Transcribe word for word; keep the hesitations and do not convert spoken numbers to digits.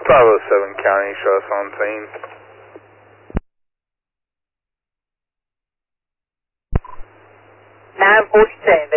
five oh seven County, show us on scene. nine forty-seven.